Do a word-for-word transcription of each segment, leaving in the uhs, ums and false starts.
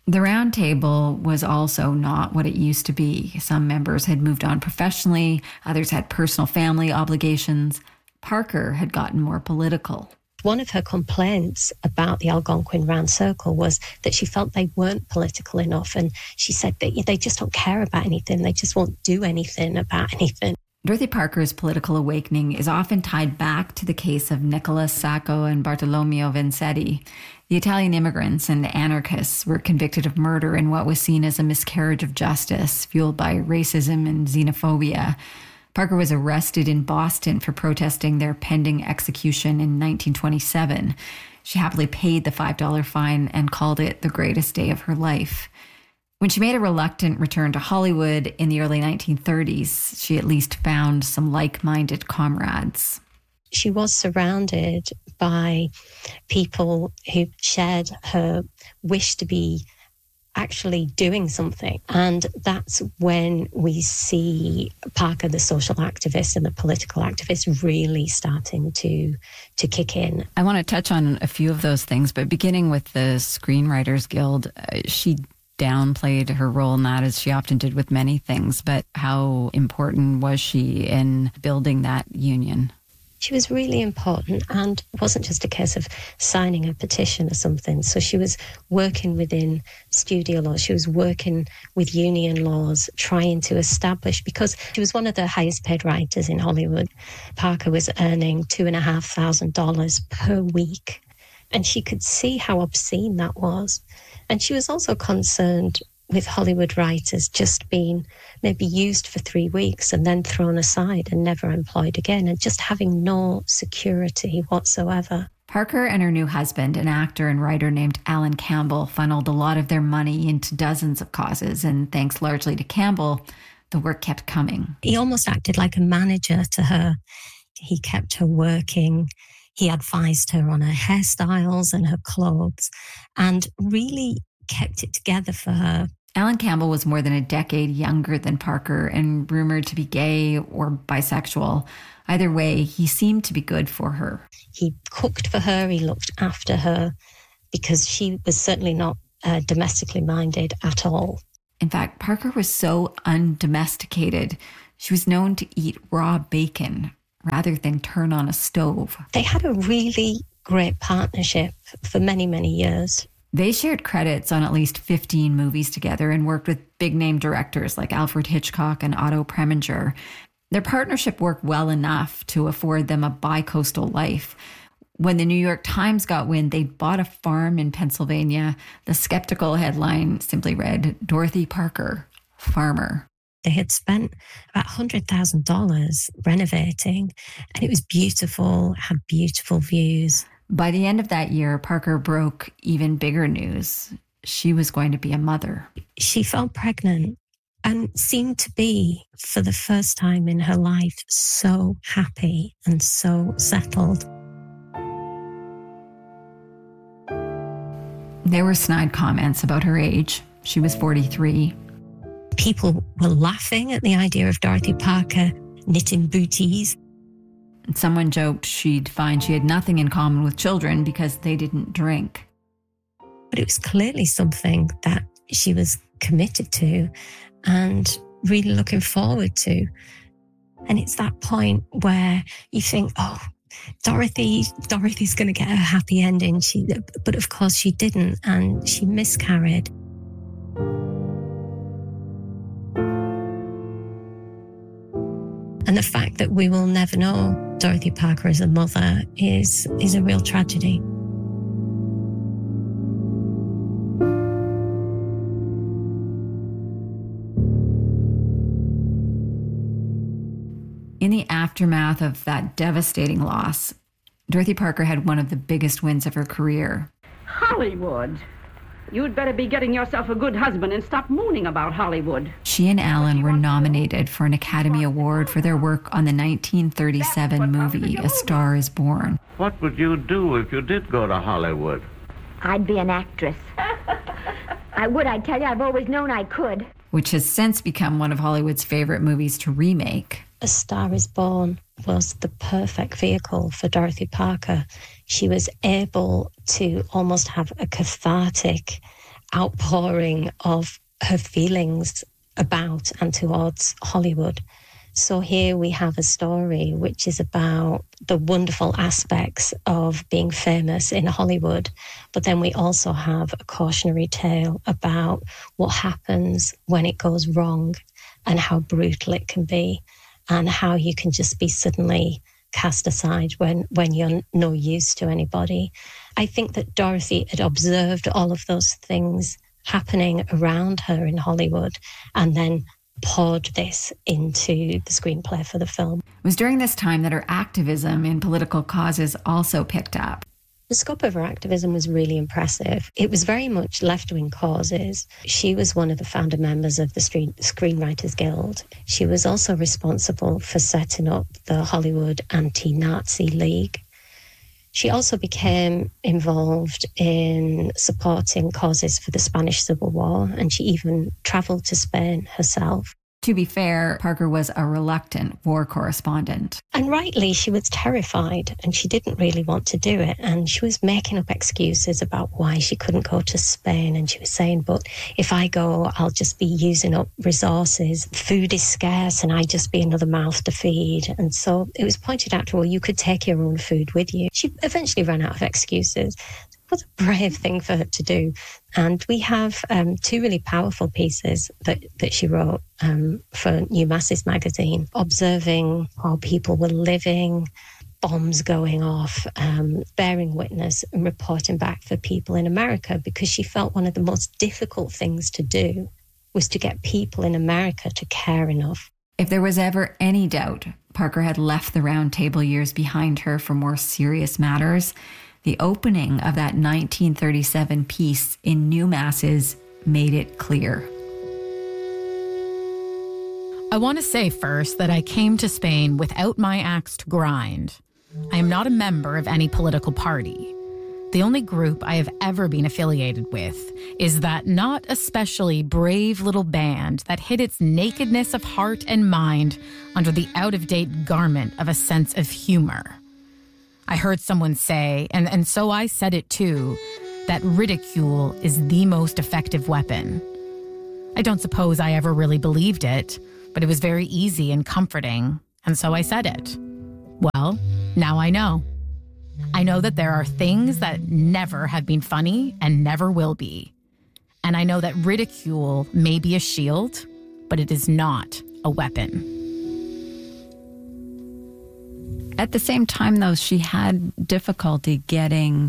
The Round Table was also not what it used to be. Some members had moved on professionally, others had personal family obligations. Parker had gotten more political. One of her complaints about the Algonquin Round Circle was that she felt they weren't political enough, and she said that they just don't care about anything, they just won't do anything about anything. Dorothy Parker's political awakening is often tied back to the case of Nicholas Sacco and Bartolomeo Vanzetti. The Italian immigrants and anarchists were convicted of murder in what was seen as a miscarriage of justice, fueled by racism and xenophobia. Parker was arrested in Boston for protesting their pending execution in nineteen twenty-seven. She happily paid the five dollars fine and called it the greatest day of her life. When she made a reluctant return to Hollywood in the early nineteen thirties, she at least found some like-minded comrades. She was surrounded by people who shared her wish to be actually doing something. And that's when we see Parker, the social activist and the political activist, really starting to to kick in. I want to touch on a few of those things, but beginning with the Screenwriters Guild, uh, she downplayed her role in that, as she often did with many things. But how important was she in building that union? She was really important, and it wasn't just a case of signing a petition or something. So she was working within studio laws. She was working with union laws, trying to establish, because she was one of the highest paid writers in Hollywood. Parker was earning two and a half thousand dollars per week, and she could see how obscene that was. And she was also concerned with Hollywood writers just being maybe used for three weeks and then thrown aside and never employed again, and just having no security whatsoever. Parker and her new husband, an actor and writer named Alan Campbell, funneled a lot of their money into dozens of causes, and thanks largely to Campbell, the work kept coming. He almost acted like a manager to her. He kept her working. He advised her on her hairstyles and her clothes, and really kept it together for her. Alan Campbell was more than a decade younger than Parker and rumored to be gay or bisexual. Either way, he seemed to be good for her. He cooked for her, he looked after her, because she was certainly not uh, domestically minded at all. In fact, Parker was so undomesticated, she was known to eat raw bacon rather than turn on a stove. They had a really great partnership for many, many years. They shared credits on at least fifteen movies together and worked with big-name directors like Alfred Hitchcock and Otto Preminger. Their partnership worked well enough to afford them a bi-coastal life. When the New York Times got wind they'd bought a farm in Pennsylvania, the skeptical headline simply read, "Dorothy Parker, farmer." They had spent about one hundred thousand dollars renovating, and it was beautiful, had beautiful views. By the end of that year, Parker broke even bigger news. She was going to be a mother. She fell pregnant and seemed to be, for the first time in her life, so happy and so settled. There were snide comments about her age. She was forty-three. People were laughing at the idea of Dorothy Parker knitting booties. Someone joked she'd find she had nothing in common with children because they didn't drink. But it was clearly something that she was committed to and really looking forward to. And it's that point where you think, oh, Dorothy, Dorothy's going to get a happy ending. She, but of course she didn't, and she miscarried. And the fact that we will never know Dorothy Parker as a mother is, is a real tragedy. In the aftermath of that devastating loss, Dorothy Parker had one of the biggest wins of her career. Hollywood. You'd better be getting yourself a good husband and stop mooning about Hollywood. She and Alan were nominated for an Academy Award for their work on the nineteen thirty-seven movie, A Star is Born. What would you do if you did go to Hollywood? I'd be an actress. I would, I tell you. I've always known I could. Which has since become one of Hollywood's favorite movies to remake. A Star is Born was the perfect vehicle for Dorothy Parker. She was able to almost have a cathartic outpouring of her feelings about and towards Hollywood. So here we have a story which is about the wonderful aspects of being famous in Hollywood, but then we also have a cautionary tale about what happens when it goes wrong and how brutal it can be and how you can just be suddenly cast aside when, when you're no use to anybody. I think that Dorothy had observed all of those things happening around her in Hollywood and then poured this into the screenplay for the film. It was during this time that her activism in political causes also picked up. The scope of her activism was really impressive. It was very much left-wing causes. She was one of the founder members of the Screenwriters Guild. She was also responsible for setting up the Hollywood Anti-Nazi League. She also became involved in supporting causes for the Spanish Civil War, and she even travelled to Spain herself. To be fair, Parker was a reluctant war correspondent. And rightly, she was terrified and she didn't really want to do it. And she was making up excuses about why she couldn't go to Spain. And she was saying, but if I go, I'll just be using up resources. Food is scarce and I'd just be another mouth to feed. And so it was pointed out to her, well, you could take your own food with you. She eventually ran out of excuses. What a brave thing for her to do. And we have um, two really powerful pieces that, that she wrote um, for New Masses magazine, observing how people were living, bombs going off, um, bearing witness and reporting back for people in America, because she felt one of the most difficult things to do was to get people in America to care enough. If there was ever any doubt Parker had left the Round Table years behind her for more serious matters, the opening of that nineteen thirty-seven piece in New Masses made it clear. I want to say first that I came to Spain without my axe to grind. I am not a member of any political party. The only group I have ever been affiliated with is that not especially brave little band that hid its nakedness of heart and mind under the out-of-date garment of a sense of humor. I heard someone say, and, and so I said it too, that ridicule is the most effective weapon. I don't suppose I ever really believed it, but it was very easy and comforting, and so I said it. Well, now I know. I know that there are things that never have been funny and never will be. And I know that ridicule may be a shield, but it is not a weapon. At the same time, though, she had difficulty getting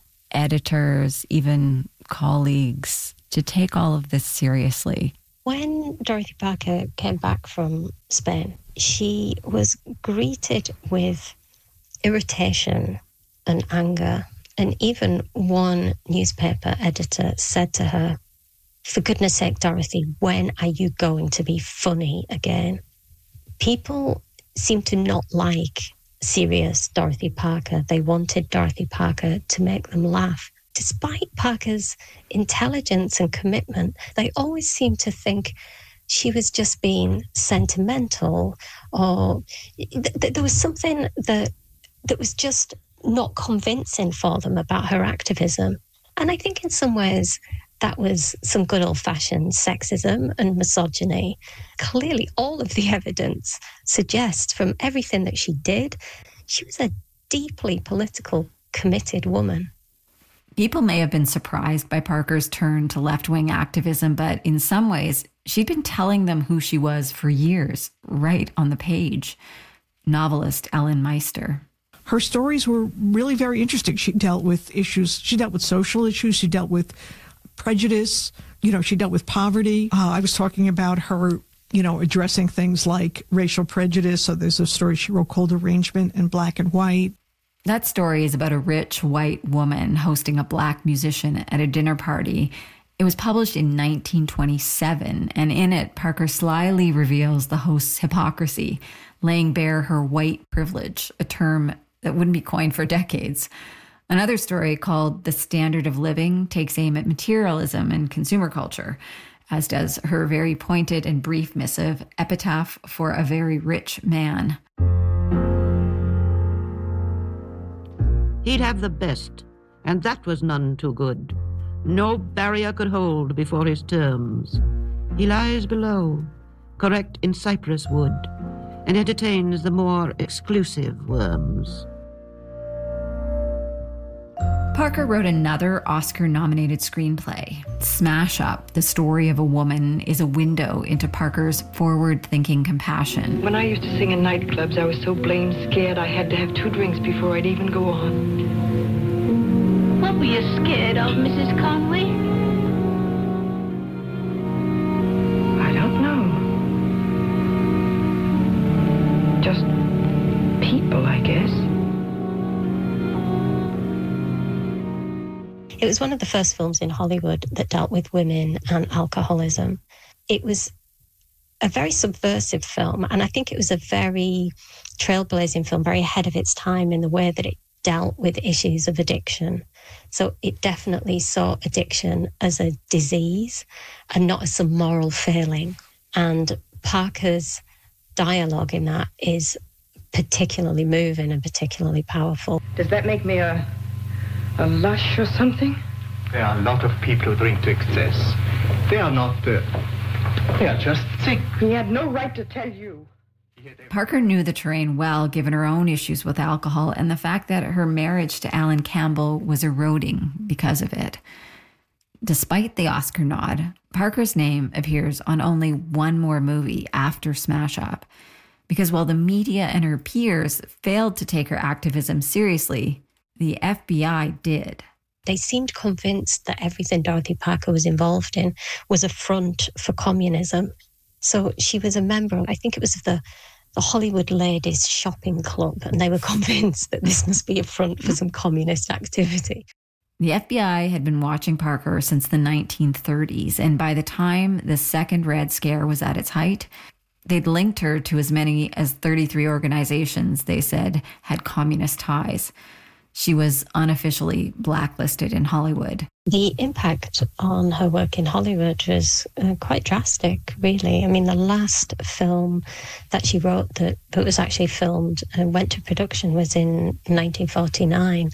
editors, even colleagues, to take all of this seriously. When Dorothy Parker came back from Spain, she was greeted with irritation and anger. And even one newspaper editor said to her, "For goodness sake, Dorothy, when are you going to be funny again?" People seem to not like serious Dorothy Parker. They wanted Dorothy Parker to make them laugh. Despite Parker's intelligence and commitment, they always seemed to think she was just being sentimental, or th- th- there was something that that was just not convincing for them about her activism. And I think in some ways that was some good old-fashioned sexism and misogyny. Clearly, all of the evidence suggests from everything that she did, she was a deeply political, committed woman. People may have been surprised by Parker's turn to left-wing activism, but in some ways, she'd been telling them who she was for years, right on the page. Novelist Ellen Meister. Her stories were really very interesting. She dealt with issues, she dealt with social issues, she dealt with prejudice, you know, she dealt with poverty. Uh, I was talking about her, you know, addressing things like racial prejudice. So there's a story she wrote called Arrangement in Black and White. That story is about a rich white woman hosting a black musician at a dinner party. It was published in nineteen twenty-seven, and in it, Parker slyly reveals the host's hypocrisy, laying bare her white privilege, a term that wouldn't be coined for decades. Another story called The Standard of Living takes aim at materialism and consumer culture, as does her very pointed and brief missive, Epitaph for a Very Rich Man. He'd have the best, and that was none too good. No barrier could hold before his terms. He lies below, correct in cypress wood, and entertains the more exclusive worms. Parker wrote another Oscar-nominated screenplay. Smash Up, the story of a woman, is a window into Parker's forward-thinking compassion. When I used to sing in nightclubs, I was so blamed scared I had to have two drinks before I'd even go on. What were you scared of, Missus Conway? I don't know. Just people, I guess. It was one of the first films in Hollywood that dealt with women and alcoholism. It was a very subversive film, and I think it was a very trailblazing film, very ahead of its time in the way that it dealt with issues of addiction. So it definitely saw addiction as a disease and not as some moral failing. And Parker's dialogue in that is particularly moving and particularly powerful. Does that make me a... a lush or something? There are a lot of people who drink to excess. They are not, uh, they are just sick. He had no right to tell you. Parker knew the terrain well, given her own issues with alcohol and the fact that her marriage to Alan Campbell was eroding because of it. Despite the Oscar nod, Parker's name appears on only one more movie after Smash Up, because while the media and her peers failed to take her activism seriously, the F B I did. They seemed convinced that everything Dorothy Parker was involved in was a front for communism. So she was a member, I think it was the, the Hollywood Ladies Shopping Club, and they were convinced that this must be a front for some communist activity. The F B I had been watching Parker since the nineteen thirties, and by the time the second Red Scare was at its height, they'd linked her to as many as thirty-three organizations they said had communist ties. She was unofficially blacklisted in Hollywood. The impact on her work in Hollywood was uh, quite drastic, really. I mean, the last film that she wrote that, that was actually filmed and went to production was in nineteen forty-nine.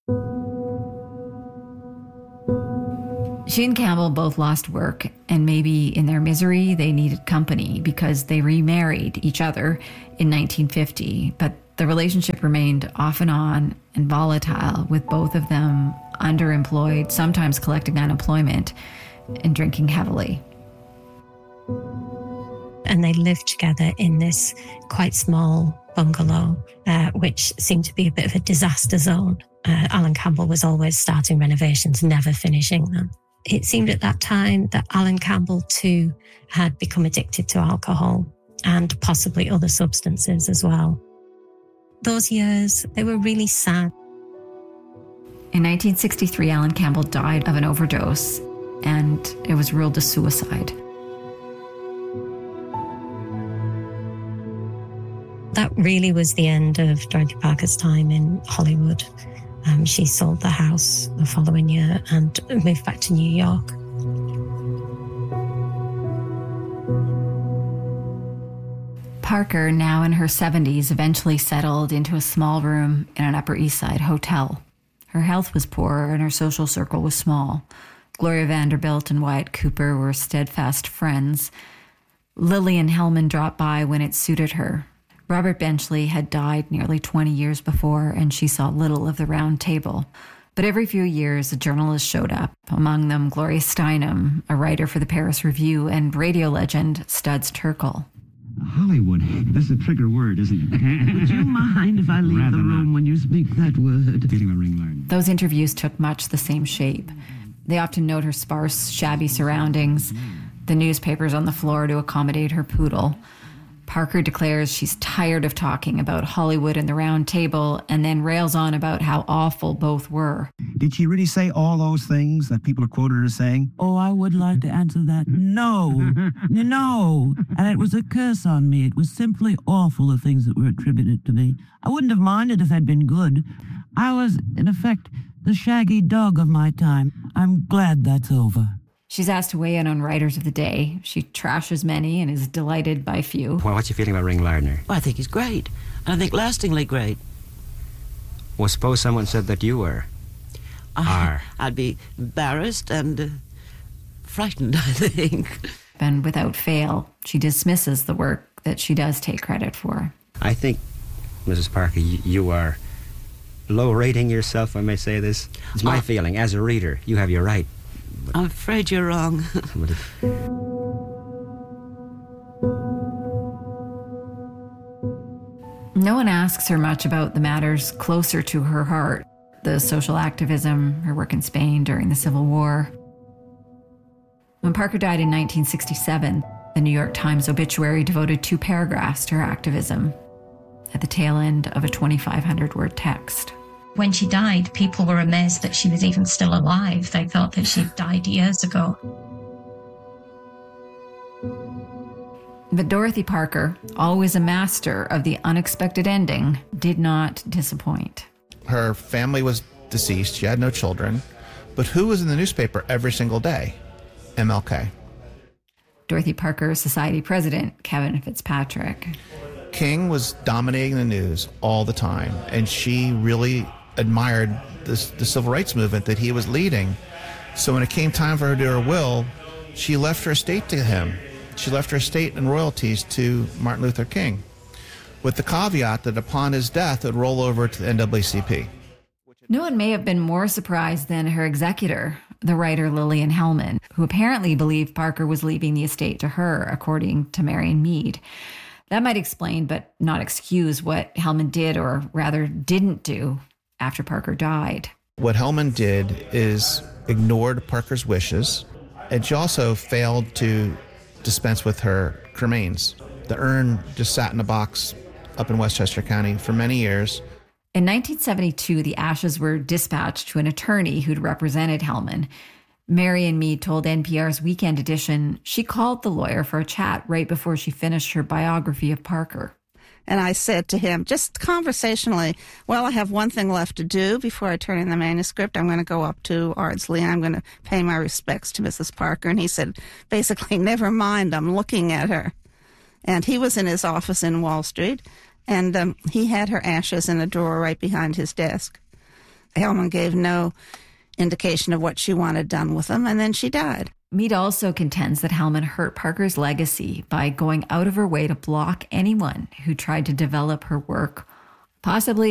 She and Campbell both lost work, and maybe in their misery, they needed company because they remarried each other in nineteen fifty. But the relationship remained off and on and volatile, with both of them underemployed, sometimes collecting unemployment and drinking heavily. And they lived together in this quite small bungalow, uh, which seemed to be a bit of a disaster zone. Uh, Alan Campbell was always starting renovations, never finishing them. It seemed at that time that Alan Campbell too had become addicted to alcohol and possibly other substances as well. Those years, they were really sad. In nineteen sixty-three, Alan Campbell died of an overdose, and it was ruled a suicide. That really was the end of Dorothy Parker's time in Hollywood. Um, she sold the house the following year and moved back to New York. Parker, now in her seventies, eventually settled into a small room in an Upper East Side hotel. Her health was poor and her social circle was small. Gloria Vanderbilt and Wyatt Cooper were steadfast friends. Lillian Hellman dropped by when it suited her. Robert Benchley had died nearly twenty years before, and she saw little of the round table. But every few years, a journalist showed up, among them Gloria Steinem, a writer for the Paris Review, and radio legend Studs Terkel. Hollywood. That's a trigger word, isn't it? Would you mind if I leave Rather the room not. when you speak that word? Dealing with Ring Lardner. Those interviews took much the same shape. They often note her sparse, shabby surroundings, the newspapers on the floor to accommodate her poodle. Parker declares she's tired of talking about Hollywood and the round table, and then rails on about how awful both were. Did she really say all those things that people are quoted her as saying? Oh, I would like to answer that. No. No. And it was a curse on me. It was simply awful, the things that were attributed to me. I wouldn't have minded if they'd been good. I was, in effect, the shaggy dog of my time. I'm glad that's over. She's asked to weigh in on writers of the day. She trashes many and is delighted by few. Well, what's your feeling about Ring Lardner? Well, I think he's great. And I think lastingly great. Well, suppose someone said that you were. I, I'd be embarrassed and uh, frightened, I think. And without fail, she dismisses the work that she does take credit for. I think, Missus Parker, you, you are low rating yourself, I may say this. It's my uh, feeling. As a reader, you have your right. I'm afraid you're wrong. No one asks her much about the matters closer to her heart, the social activism, her work in Spain during the Civil War. When Parker died in nineteen sixty-seven, the New York Times obituary devoted two paragraphs to her activism at the tail end of a twenty-five hundred word text. When she died, people were amazed that she was even still alive. They thought that she'd died years ago. But Dorothy Parker, always a master of the unexpected ending, did not disappoint. Her family was deceased. She had no children. But who was in the newspaper every single day? M L K. Dorothy Parker Society president, Kevin Fitzpatrick. King was dominating the news all the time, and she really admired this, the civil rights movement that he was leading. So when it came time for her to do her will, she left her estate to him. She left her estate and royalties to Martin Luther King, with the caveat that upon his death, it would roll over to the N double A C P. No one may have been more surprised than her executor, the writer Lillian Hellman, who apparently believed Parker was leaving the estate to her, according to Marion Mead. That might explain, but not excuse, what Hellman did, or rather didn't do, after Parker died. What Hellman did is ignored Parker's wishes, and she also failed to dispense with her cremains. The urn just sat in a box up in Westchester County for many years. In nineteen seventy-two, the ashes were dispatched to an attorney who'd represented Hellman. Marion Mead told N P R's Weekend Edition she called the lawyer for a chat right before she finished her biography of Parker. And I said to him, just conversationally, well, I have one thing left to do before I turn in the manuscript. I'm going to go up to Ardsley and I'm going to pay my respects to Missus Parker. And he said, basically, never mind, I'm looking at her. And he was in his office in Wall Street, and um, he had her ashes in a drawer right behind his desk. Hellman gave no indication of what she wanted done with them, and then she died. Mead also contends that Hellman hurt Parker's legacy by going out of her way to block anyone who tried to develop her work, possibly